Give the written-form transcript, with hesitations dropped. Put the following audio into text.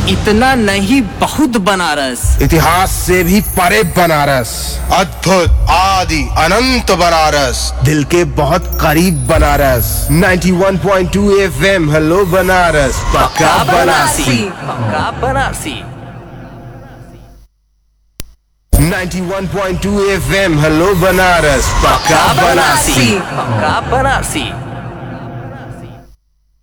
इतना नहीं बहुत बनारस, इतिहास से भी परे बनारस, अद्भुत आदि अनंत बनारस, दिल के बहुत करीब बनारस। 91.2 FM हेलो बनारस, पक्का बनारसी, पक्का बनारसी। 91.2 FM हेलो बनारस, पक्का बनारसी, पक्का बनारसी।